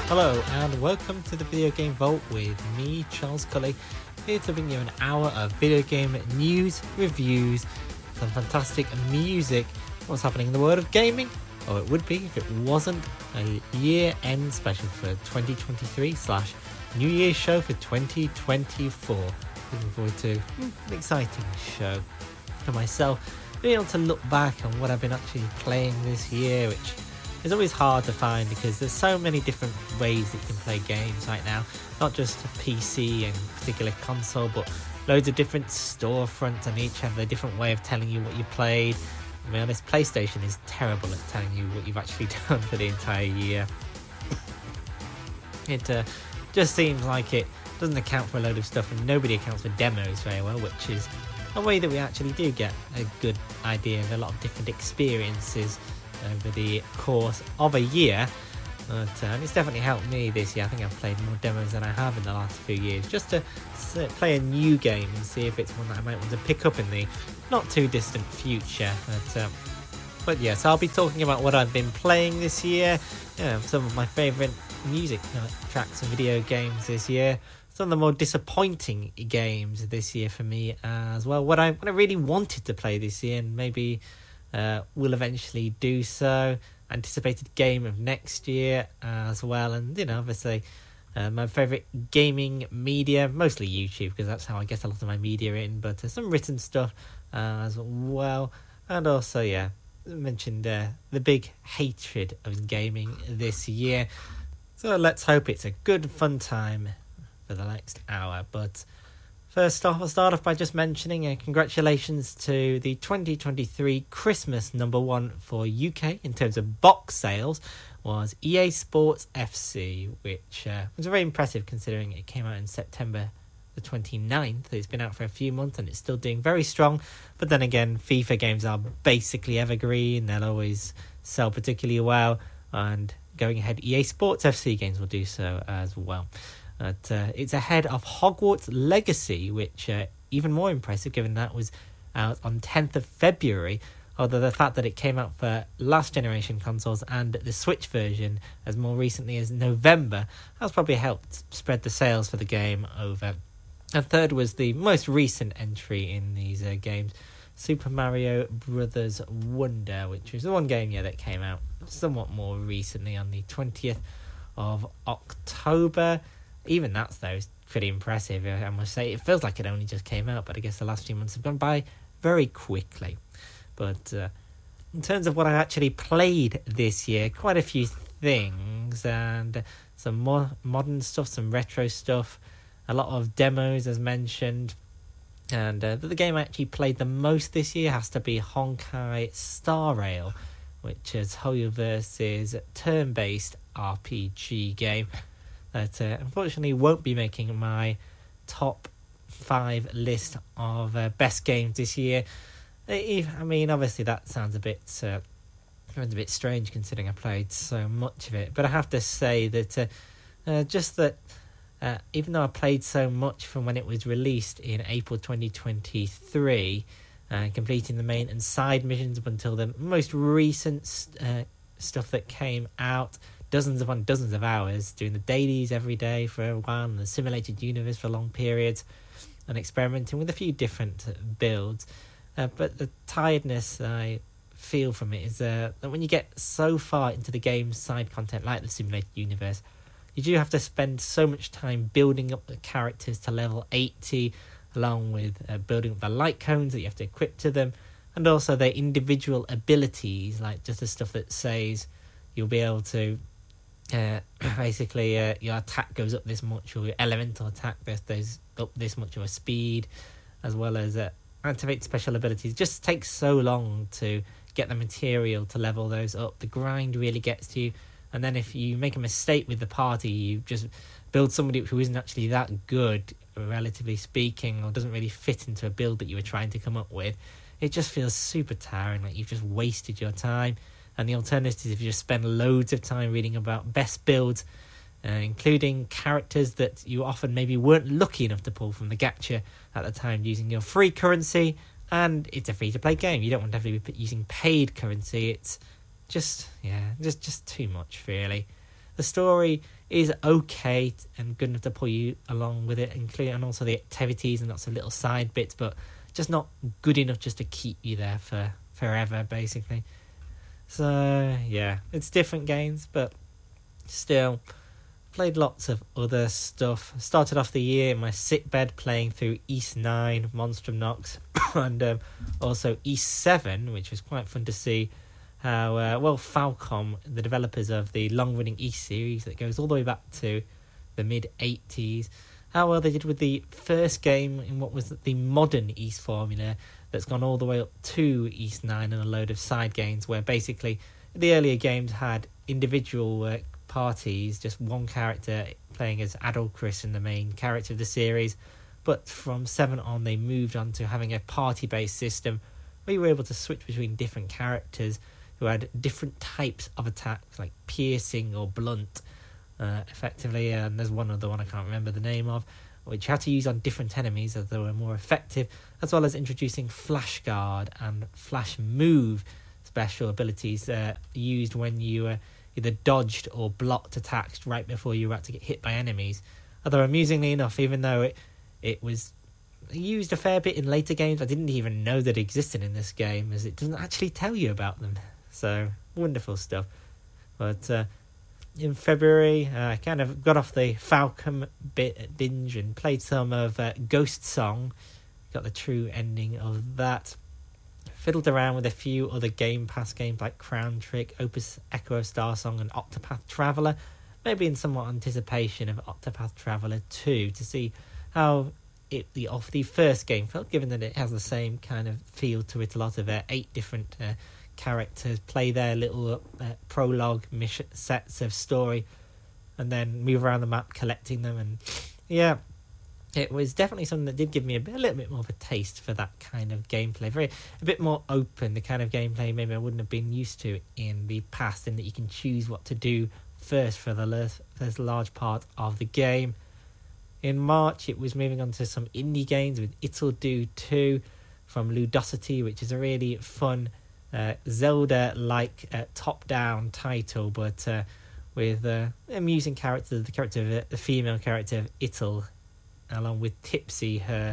Hello and welcome to the Video Game Vault with me, Charles Cully, here to bring you an hour of video game news, reviews, some fantastic music, what's happening in the world of gaming, or it would be if it wasn't a year-end special for 2023/New Year's show for 2024. Looking forward to an exciting show for myself, being able to look back on what I've been actually playing this year, which is always hard to find because there's so many different ways that you can play games right now, not just PC and particular console, but loads of different storefronts, and each have their different way of telling you what you played. To be honest, PlayStation is terrible at telling you what you've actually done for the entire year. It just seems like it doesn't account for a load of stuff, and nobody accounts for demos very well, which is a way that we actually do get a good idea of a lot of different experiences over the course of a year. But it's definitely helped me this year. I think I've played more demos than I have in the last few years, just to play a new game and see if it's one that I might want to pick up in the not too distant future. But yes, I'll be talking about what I've been playing this year, some of my favourite music tracks and video games this year, some of the more disappointing games this year for me as well, what I really wanted to play this year and maybe will eventually do so, anticipated game of next year as well, and obviously my favourite gaming media, mostly YouTube because that's how I get a lot of my media in, but some written stuff as well, and also I mentioned the big hatred of gaming this year. So let's hope it's a good fun time for the next hour. But first off, I'll start off by just mentioning congratulations to the 2023 Christmas #1 for UK in terms of box sales was EA Sports FC, which was very impressive considering it came out in September the 29th. It's been out for a few months and it's still doing very strong. But then again, FIFA games are basically evergreen. They'll always sell particularly well. And going ahead, EA Sports FC games will do so as well. But it's ahead of Hogwarts Legacy, which even more impressive given that was out on 10th of February, although the fact that it came out for last generation consoles and the Switch version as more recently as November has probably helped spread the sales for the game over. And third was the most recent entry in these games, Super Mario Brothers Wonder, which was the one game that came out somewhat more recently on the 20th of October. Even that's, though, is pretty impressive, I must say. It feels like it only just came out, but I guess the last few months have gone by very quickly. But in terms of what I actually played this year, quite a few things, and some more modern stuff, some retro stuff, a lot of demos, as mentioned. And the game I actually played the most this year has to be Honkai Star Rail, which is Hoyoverse's turn-based RPG game that unfortunately won't be making my top 5 list of best games this year. I mean, obviously that sounds a bit strange considering I played so much of it, but I have to say that even though I played so much from when it was released in April 2023, completing the main and side missions up until the most recent stuff that came out, dozens upon dozens of hours, doing the dailies every day for a while, and the simulated universe for long periods, and experimenting with a few different builds. But the tiredness I feel from it is that when you get so far into the game's side content, like the simulated universe, you do have to spend so much time building up the characters to level 80, along with building up the light cones that you have to equip to them, and also their individual abilities, like just the stuff that says you'll be able to basically your attack goes up this much, or your elemental attack goes up this much of a speed, as well as activate special abilities. It just takes so long to get the material to level those up. The grind really gets to you, and then if you make a mistake with the party, you just build somebody who isn't actually that good, relatively speaking, or doesn't really fit into a build that you were trying to come up with. It just feels super tiring, like you've just wasted your time. And the alternative is if you just spend loads of time reading about best builds, including characters that you often maybe weren't lucky enough to pull from the gacha at the time using your free currency, and it's a free-to-play game. You don't want to have to be using paid currency. It's just too much, really. The story is okay and good enough to pull you along with it, including and also the activities and lots of little side bits, but just not good enough just to keep you there for forever, basically. So yeah, it's different games, but still played lots of other stuff. Started off the year in my sickbed playing through Ys 9, Monstrum Nox, and also Ys 7, which was quite fun to see how Falcom, the developers of the long-running Ys series that goes all the way back to the mid-80s, how well they did with the first game in what was the modern Ys formula that's gone all the way up to Ys 9 and a load of side games where basically the earlier games had individual parties, just one character playing as Adolchris and the main character of the series, but from 7 on they moved on to having a party-based system where you were able to switch between different characters who had different types of attacks, like piercing or blunt, effectively, and there's one other one I can't remember the name of, which you had to use on different enemies as they were more effective, as well as introducing Flash Guard and Flash Move special abilities used when you either dodged or blocked attacks right before you were about to get hit by enemies. Although amusingly enough, even though it was used a fair bit in later games, I didn't even know that it existed in this game, as it doesn't actually tell you about them. So, wonderful stuff. But in February, I kind of got off the Falcom binge and played some of Ghost Song. Got the true ending of that. Fiddled around with a few other Game Pass games like Crown Trick, Opus Echo of Star Song and Octopath Traveler, maybe in somewhat anticipation of Octopath Traveler 2 to see how the first game felt, given that it has the same kind of feel to it. A lot of 8 different characters play their little prologue mission sets of story and then move around the map collecting them, and yeah, it was definitely something that did give me a little bit more of a taste for that kind of gameplay. A bit more open, the kind of gameplay maybe I wouldn't have been used to in the past, in that you can choose what to do first for the first large part of the game. In March, it was moving on to some indie games with It'll Do 2 from Ludosity, which is a really fun Zelda-like top-down title, but with amusing characters. The female character of It'll, along with Tipsy, her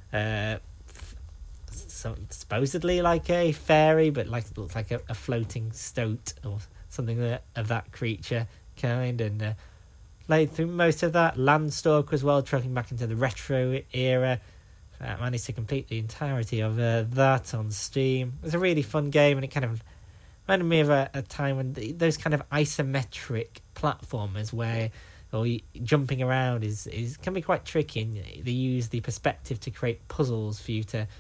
supposedly like a fairy, but looks like a floating stoat or something of that creature kind, and played through most of that. Landstalker as well, trucking back into the retro era. Managed to complete the entirety of that on Steam. It was a really fun game, and it kind of reminded me of a time when those kind of isometric platformers where jumping around is can be quite tricky, and they use the perspective to create puzzles for you to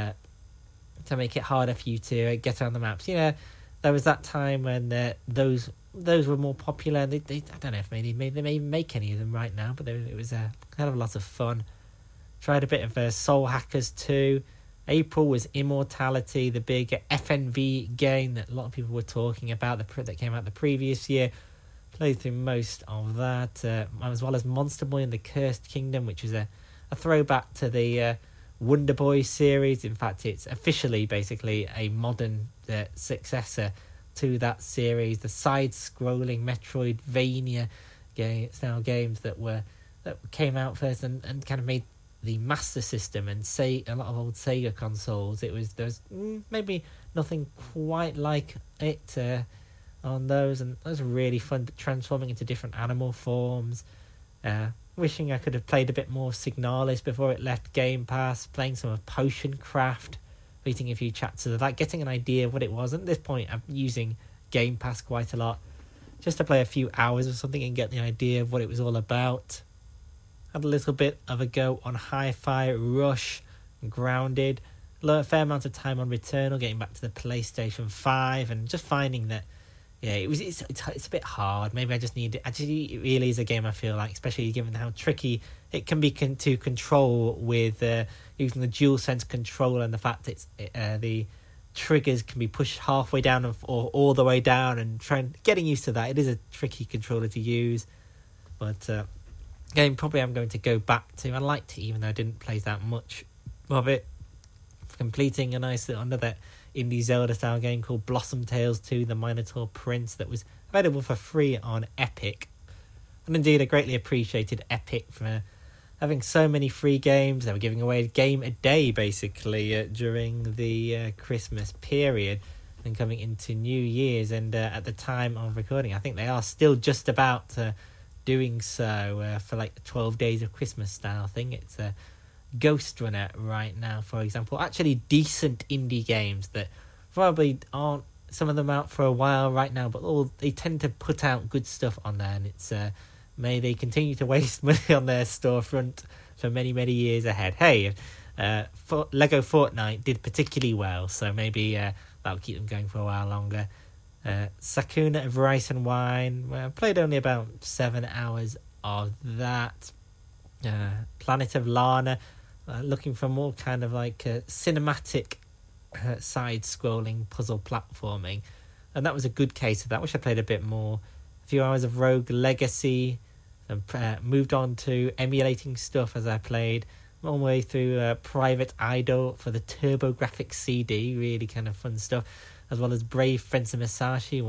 make it harder for you to get on the maps. You know, there was that time when those were more popular. They I don't know if maybe they may make any of them right now, but it was a kind of a lot of fun. Tried a bit of Soul Hackers 2. April was Immortality, the big FNV game that a lot of people were talking about, that came out the previous year. Played through most of that, as well as Monster Boy and the Cursed Kingdom, which was a throwback to the Wonder Boy series. In fact, it's officially basically a modern successor to that series. The side-scrolling Metroidvania style games that came out first and kind of made the Master System and a lot of old Sega consoles. There was maybe nothing quite like it on those, and those were really fun, but transforming into different animal forms. Wishing I could have played a bit more Signalis before it left Game Pass, playing some of Potion Craft, beating a few chapters of that, getting an idea of what it was. At this point, I'm using Game Pass quite a lot, just to play a few hours or something and get the idea of what it was all about. Had a little bit of a go on Hi-Fi Rush, Grounded, a fair amount of time on Returnal, getting back to the PlayStation 5, and just finding that, yeah, it's a bit hard. Maybe I just need it. Actually, it really is a game, I feel like, especially given how tricky it can be to control with using the DualSense controller, and the fact that the triggers can be pushed halfway down or all the way down, and getting used to that. It is a tricky controller to use, but game probably I'm going to go back to. I liked it, even though I didn't play that much of it. Completing a nice another indie Zelda style game called Blossom Tales 2: The Minotaur Prince, that was available for free on Epic And indeed, I greatly appreciated Epic for having so many free games. They were giving away a game a day, basically, during the Christmas period and coming into New Year's. And at the time of recording, I think they are still just about doing so for like 12 Days of Christmas style thing. It's a Ghost Runner right now, for example. Actually decent indie games that probably aren't some of them out for a while right now, but they tend to put out good stuff on there, and it's may they continue to waste money on their storefront for many, many years ahead. Hey, Lego Fortnite did particularly well, so maybe that'll keep them going for a while longer. Sakuna of Rice and Wine, I played only about 7 hours of that. Planet of Lana, looking for more kind of like cinematic side-scrolling puzzle platforming, and that was a good case of that. Wish I played a bit more. A few hours of Rogue Legacy, and moved on to emulating stuff as I played all the way through Private Idol for the TurboGrafx CD, really kind of fun stuff, as well as Brave Fencer Musashi,